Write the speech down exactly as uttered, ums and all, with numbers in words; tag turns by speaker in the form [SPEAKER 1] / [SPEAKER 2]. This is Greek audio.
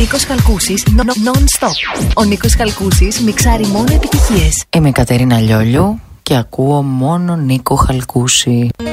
[SPEAKER 1] Νίκος Χαλκούσης, non-stop. Ο Νίκος Χαλκούσης μιξάρει μόνο επιτυχίες.
[SPEAKER 2] Είμαι η Κατερίνα Λιόλιου και ακούω μόνο Νίκο Χαλκούση.